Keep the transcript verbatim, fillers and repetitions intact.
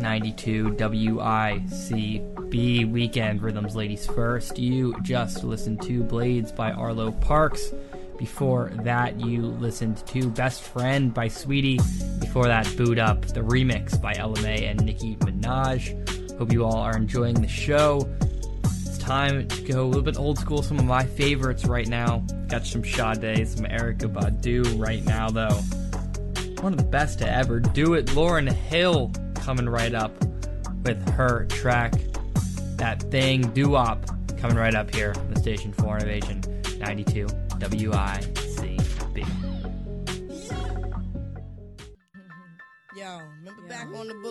ninety-two W I C B. Weekend Rhythms. Ladies first, you just listened to Blades by Arlo Parks. Before that, you listened to Best Friend by Sweetie. Before that, Boot Up, the remix by Ella Mai and Nicki Minaj. Hope you all are enjoying the show. It's time to go a little bit old school. Some of my favorites right now. Got some Sade, some Erykah Badu right now, though. One of the best to ever do it. Lauryn Hill coming right up with her track, That Thing, Doo-Wop, coming right up here on the station for Innovation ninety-two W I C B. Yo, remember back on the book?